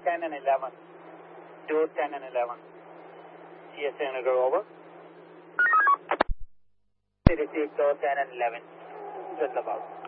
10 and 11. Do 10 and 11. GSA Uniger over. Received 10 and 11. Just about.